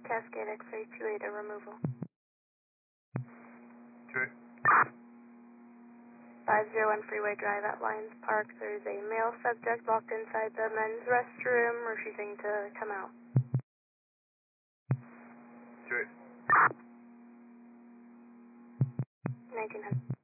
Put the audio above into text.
Cascade X-ray 28, a removal. Check. 501 Freeway Drive at Lions Park. There's a male subject locked inside the men's restroom, refusing to come out. Check. 1900.